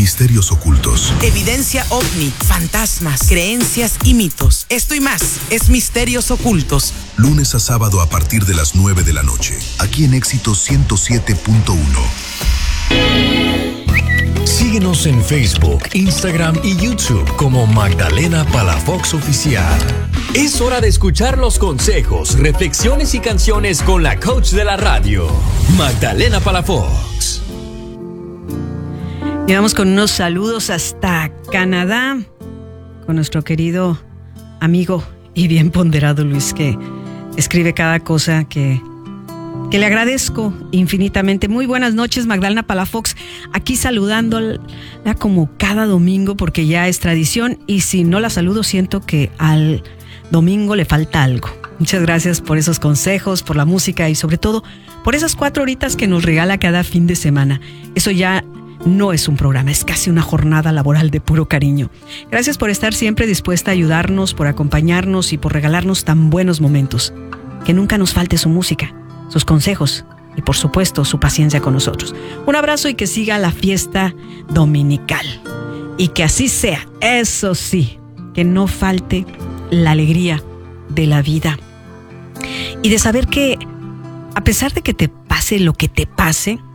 misterios ocultos, evidencia ovni, fantasmas, creencias y mitos. Esto y más es Misterios Ocultos. Lunes a sábado a partir de las 9 de la noche, aquí en Éxito 107.1. Síguenos en Facebook, Instagram y YouTube como Magdalena Palafox Oficial. Es hora de escuchar los consejos, reflexiones y canciones con la coach de la radio, Magdalena Palafox. Y vamos con unos saludos hasta Canadá, con nuestro querido amigo y bien ponderado Luis, que escribe cada cosa que le agradezco infinitamente. Muy buenas noches, Magdalena Palafox, aquí saludándola como cada domingo, porque ya es tradición, y si no la saludo siento que al domingo le falta algo. Muchas gracias por esos consejos, por la música y sobre todo por esas 4 horitas que nos regala cada fin de semana. Eso ya no es un programa, es casi una jornada laboral de puro cariño. Gracias por estar siempre dispuesta a ayudarnos, por acompañarnos y por regalarnos tan buenos momentos. Que nunca nos falte su música, sus consejos y por supuesto su paciencia con nosotros. Un abrazo y que siga la fiesta dominical. Y que así sea, eso sí, que no falte la alegría de la vida. Y de saber que a pesar de que te pase lo que te pase,